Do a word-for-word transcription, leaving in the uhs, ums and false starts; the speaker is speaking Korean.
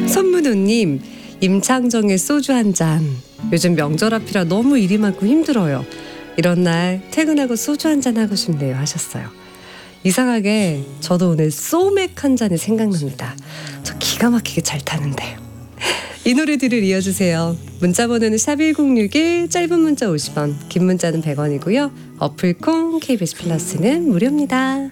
손문우님, 임창정의 소주 한 잔. 요즘 명절 앞이라 너무 일이 많고 힘들어요. 이런 날 퇴근하고 소주 한 잔 하고 싶네요 하셨어요. 이상하게 저도 오늘 소맥 한 잔이 생각납니다. 저 기가 막히게 잘 타는데. 이 노래들을 이어주세요. 문자 번호는 샵 일공육일, 짧은 문자 오십 원, 긴 문자는 백 원이고요. 어플 콩, 케이비에스 플러스는 무료입니다.